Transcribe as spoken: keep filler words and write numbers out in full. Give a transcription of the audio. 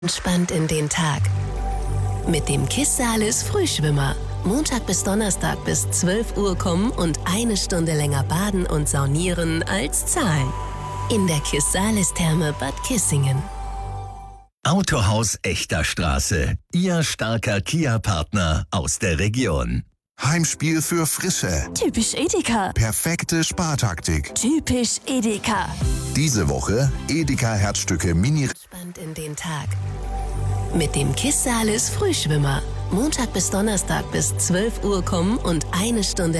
Entspannt in den Tag. Mit dem Kissalis Frühschwimmer. Montag bis Donnerstag bis zwölf Uhr kommen und eine Stunde länger baden und saunieren als zahlen. In der Kissalis Therme Bad Kissingen. Autohaus Echter Straße. Ihr starker Kia-Partner aus der Region. Heimspiel für Frische. Typisch Edeka. Perfekte Spartaktik. Typisch Edeka. Diese Woche Edeka Herzstücke Mini. Entspannt in den Tag. Mit dem Kissalis Frühschwimmer. Montag bis Donnerstag bis zwölf Uhr kommen und eine Stunde